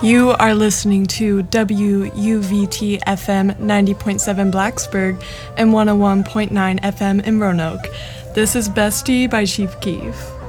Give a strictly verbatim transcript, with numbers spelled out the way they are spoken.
You are listening to W U V T F M ninety point seven Blacksburg and one oh one point nine F M in Roanoke. This is Bestie by Chief Keef.